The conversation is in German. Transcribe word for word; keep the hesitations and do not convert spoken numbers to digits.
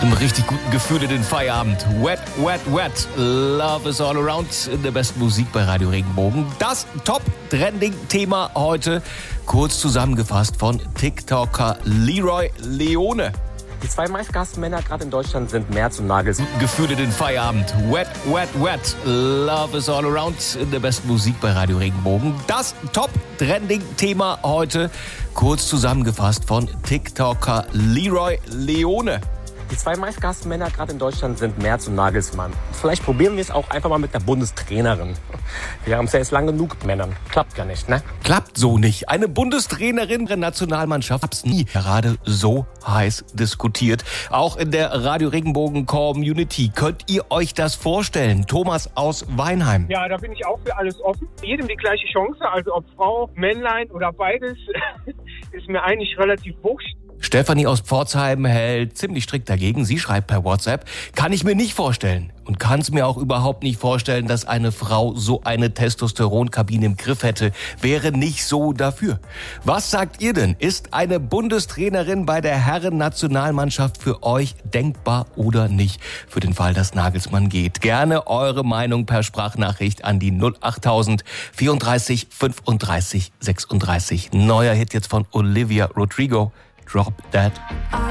einem richtig guten Gefühl in den Feierabend. Wet, wet, wet. Love is all around in der besten Musik bei Radio Regenbogen. Das Top-Trending-Thema heute, kurz zusammengefasst von TikToker Leroy Leone. Die zwei meistgehassten Männer gerade in Deutschland sind Merz und Nagelsmann. Gefühle den Feierabend. Wet, wet, wet. Love is all around in der besten Musik bei Radio Regenbogen. Das Top-Trending-Thema heute, kurz zusammengefasst von TikToker Leroy Leone. Die zwei meistgehassten Männer gerade in Deutschland sind Merz und Nagelsmann. Vielleicht probieren wir es auch einfach mal mit einer Bundestrainerin. Wir haben es ja jetzt lang genug mit Männern. Klappt ja nicht, ne? Klappt so nicht. Eine Bundestrainerin der Nationalmannschaft hab's nie gerade so heiß diskutiert. Auch in der Radio Regenbogen Community. Könnt ihr euch das vorstellen? Thomas aus Weinheim. Ja, da bin ich auch für alles offen. Jedem die gleiche Chance, also ob Frau, Männlein oder beides, ist mir eigentlich relativ wurscht. Stefanie aus Pforzheim hält ziemlich strikt dagegen. Sie schreibt per WhatsApp: Kann ich mir nicht vorstellen und kann es mir auch überhaupt nicht vorstellen, dass eine Frau so eine Testosteronkabine im Griff hätte. Wäre nicht so dafür. Was sagt ihr denn? Ist eine Bundestrainerin bei der Herren-Nationalmannschaft für euch denkbar oder nicht? Für den Fall, dass Nagelsmann geht. Gerne eure Meinung per Sprachnachricht an die null achttausend vierunddreißig fünfunddreißig sechsunddreißig. Neuer Hit jetzt von Olivia Rodrigo. Drop That.